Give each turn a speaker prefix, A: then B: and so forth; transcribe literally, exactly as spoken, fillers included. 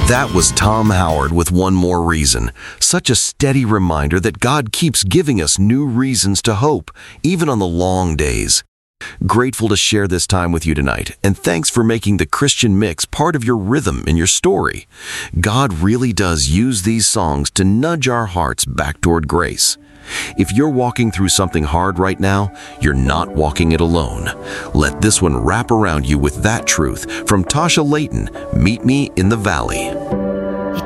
A: That was Tom Howard with One More Reason. Such a steady reminder that God keeps giving us new reasons to hope, even on the long days. Grateful to share this time with you tonight, and thanks for making the Christian Mix part of your rhythm and your story. God really does use these songs to nudge our hearts back toward grace. If you're walking through something hard right now, you're not walking it alone. Let this one wrap around you with that truth from Tasha Layton, Meet Me in the Valley.